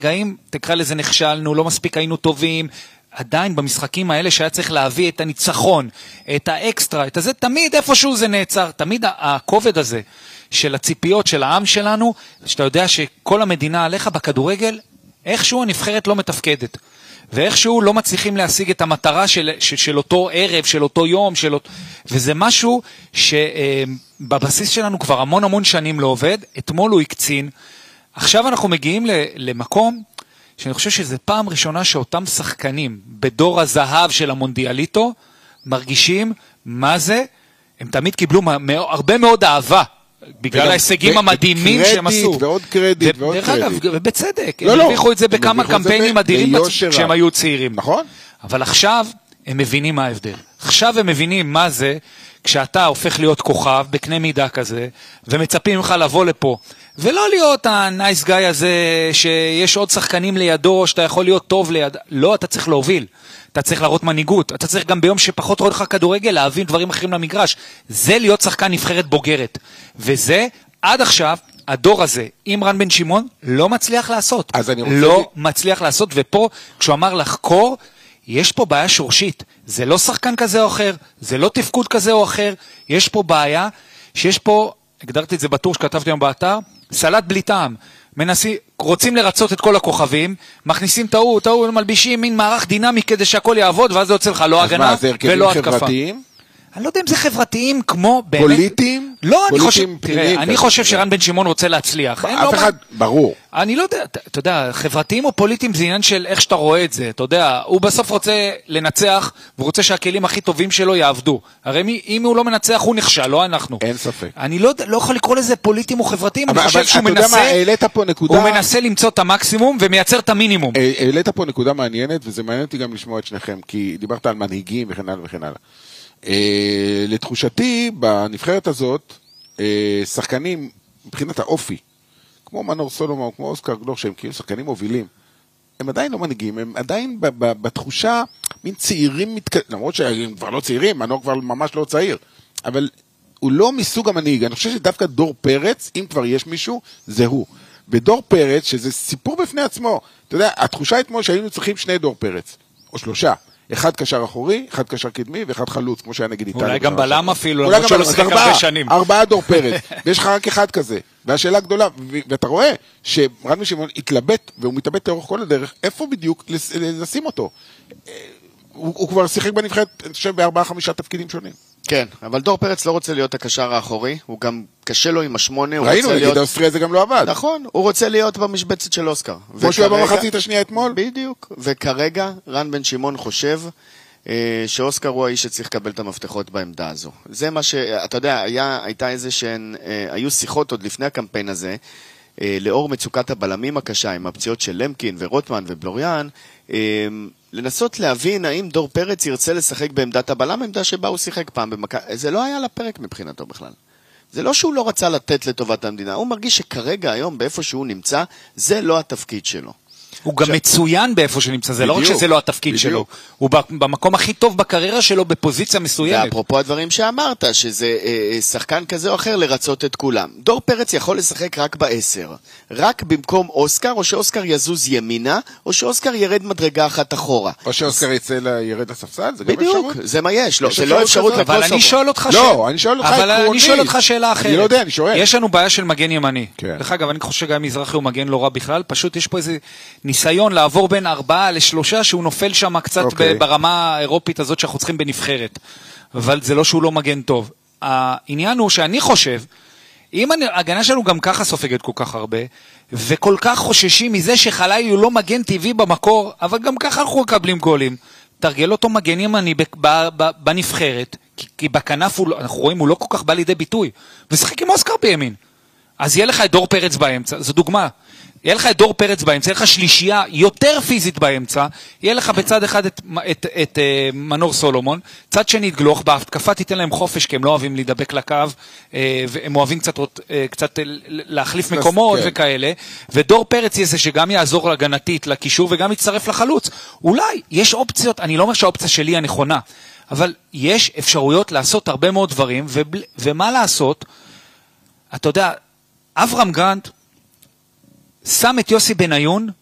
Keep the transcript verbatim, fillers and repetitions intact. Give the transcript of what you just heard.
רגעים, תקרא לזה נכשלנו, לא מספיק היינו טובים, עדיין במשחקים האלה שהיה צריך להביא את הניצחון, את האקסטרה, את הזה, תמיד איפשהו זה נעצר, תמיד הכובד הזה של הציפיות של העם שלנו, שאתה יודע שכל המדינה עליך בכדורגל, איכשהו הנבחרת לא מתפקדת, ואיכשהו לא מצליחים להשיג את המטרה של, של, של אותו ערב, של אותו יום, של, וזה משהו שבבסיס שלנו כבר המון המון שנים לא עובד, אתמול הוא הקצין, עכשיו אנחנו מגיעים למקום, שאני חושב שזה פעם ראשונה שאותם שחקנים בדור הזהב של המונדיאליטו מרגישים מה זה, הם תמיד קיבלו הרבה מאוד אהבה, בגלל ההישגים המדהימים שהם עשו. קרדיט ועוד קרדיט ועוד קרדיט. ובצדק, הם הרוויחו את זה בכמה קמפיינים אדירים כשהם היו צעירים. נכון. אבל עכשיו הם מבינים מה ההבדל. עכשיו הם מבינים מה זה, כשאתה הופך להיות כוכב בקנה מידה כזה, ומצפים ממך לבוא לפה, ולא להיות הנייס גאי הזה, שיש עוד שחקנים לידו, שאתה יכול להיות טוב ליד, לא, אתה צריך להוביל, אתה צריך להראות מנהיגות, אתה צריך גם ביום שפחות רואה לך כדורגל, להבין דברים אחרים למגרש, זה להיות שחקן נבחרת בוגרת, וזה, עד עכשיו, הדור הזה, עם רן בן שמעון, לא מצליח לעשות, לא לי... מצליח לעשות, ופה, כשהוא אמר לחקור, יש פה בעיה שורשית, זה לא שחקן כזה או אחר, זה לא תפקוד כזה או אחר, יש פה בעיה, שיש פה, הגדרתי את זה בטור שכתבתי היום באתר, סלט בלי טעם, מנסים, רוצים לרצות את כל הכוכבים, מכניסים טעו, טעו, מלבישים מין מערך דינמי כדי שהכל יעבוד, ואז זה יוצא לך לא הגנה ולא התקפה. אני לא יודע אם זה חברתיים כמו באמת... פוליטיים? לא, אני חושב, תראה, אני חושב שרן בן שמעון רוצה להצליח. אף אחד, ברור. אני לא יודע, אתה יודע, חברתיים או פוליטיים זה עניין של איך שאתה רואה את זה, אתה יודע, הוא בסוף רוצה לנצח, והוא רוצה שהכלים הכי טובים שלו יעבדו. הרי אם הוא לא מנצח, הוא נכשל, לא אנחנו. אין ספק. אני לא יכול לקרוא לזה פוליטיים או חברתיים, אני חושב שהוא מנסה, הוא מנסה למצוא את המקסימום ומייצר את המינימום. העלית פה נקודה מעניינת, וזה מעניין אותי גם לשמוע את שניכם, כי דיברת על מנהיגים וכן הלאה וכן הלאה. Uh, לתחושתי בנבחרת הזאת uh, שחקנים מבחינת האופי כמו מנור סולומון, כמו אוסקר גלוך, שהם כאילו שחקנים מובילים, הם עדיין לא מנהיגים, הם עדיין ב- ב- בתחושה מין צעירים מתק... למרות שהם כבר לא צעירים, מנור כבר ממש לא צעיר, אבל הוא לא מסוג המנהיג. אני חושב שדווקא דור פרץ, אם כבר יש מישהו, זה הוא. בדור פרץ, שזה סיפור בפני עצמו, אתה יודע, התחושה אתמול שהיינו צריכים שני דור פרץ או שלושה, אחד קשר אחורי, אחד קשר קדמי, ואחד חלוץ, כמו שהיה נגיד איטליה. אולי גם בלם אפילו, אולי גם בלם, ארבעה דור פרץ, ויש לך רק אחד כזה. והשאלה גדולה, ואתה רואה שרן בן שמעון התלבט, והוא מתלבט לאורך כל הדרך, איפה בדיוק לשים אותו? הוא כבר שיחק בנבחרת, אני חושב, בארבעה חמישה תפקידים שונים. כן, אבל דור פרץ לא רוצה להיות הקשר האחורי, הוא גם קשה לו עם השמונה. ראינו, נגיד האוסטריה זה גם לא עבד. נכון, הוא רוצה להיות במשבצת של אוסקר. כמו שהוא היה במחצית השנייה אתמול. בדיוק, וכרגע רן בן שמעון חושב שאוסקר הוא האיש שצריך לקבל את המפתחות בעמדה הזו. זה מה שאתה יודע, היה, הייתה איזה שהן, היו שיחות עוד לפני הקמפיין הזה, לאור מצוקת הבלמים הקשה, עם הפציעות של למקין ורוטמן ובלוריאן, לנסות להבין האם דור פרץ ירצה לשחק בעמדת הבלם, עמדה שבה הוא שיחק פעם במכה. זה לא היה לפרק מבחינתו בכלל. זה לא שהוא לא רצה לתת לטובת המדינה, הוא מרגיש שכרגע היום באיפה שהוא נמצא, זה לא התפקיד שלו. הוא גם מצוין באיפה שנמצא, זה לא רק שזה לא התפקיד שלו, הוא במקום הכי טוב בקריירה שלו בפוזיציה מסוימת. ואפרופו הדברים שאמרת, שזה שחקן כזה או אחר לרצות את כולם. דור פרץ יכול לשחק רק בעשר, רק במקום אוסקר, או שאוסקר יזוז ימינה, או שאוסקר ירד מדרגה אחת אחורה. או שאוסקר יצא לירד לספסל, זה גם אפשרות. בדיוק, זה מה יש, זה לא אפשרות. אבל אני שואל אותך שאלה אחרת. אני לא יודע, אני שואל. יש לנו בעיה של מגן ימני. דרך אגב, אני חושב שגם מזרחי הוא מגן לא רע בכלל, פשוט יש פה איזה ניסיון לעבור בין ארבעה לשלושה, שהוא נופל שם קצת okay. ברמה האירופית הזאת שאנחנו צריכים בנבחרת. אבל זה לא שהוא לא מגן טוב. העניין הוא שאני חושב, אם ההגנה שלנו גם ככה סופגת כל כך הרבה, וכל כך חוששים מזה שחלילי הוא לא מגן טבעי במקור, אבל גם ככה אנחנו מקבלים גולים. תרגל אותו מגן ימני בנבחרת, כי, כי בכנף הוא, אנחנו רואים הוא לא כל כך בא לידי ביטוי. ושחק עם אוסקר בימין. אז יהיה לך את דור פרץ באמצע, זו דוגמה. יהיה לך את דור פרץ באמצע, יהיה לך שלישייה יותר פיזית באמצע, יהיה לך בצד אחד את, את, את, את uh, מנור סולומון, צד שני את גלוך, בהתקפה תיתן להם חופש, כי הם לא אוהבים להידבק לקו, uh, והם אוהבים קצת, uh, קצת uh, להחליף מקומות כן. וכאלה, ודור פרץ יהיה זה שגם יעזור להגנתית, לקישור, וגם יצטרף לחלוץ. אולי יש אופציות, אני לא אומר שהאופציה שלי הנכונה, אבל יש אפשרויות לעשות הרבה מאוד דברים, ובל, ומה לעשות? אתה יודע, אברהם גרנט, שם את יוסי בניון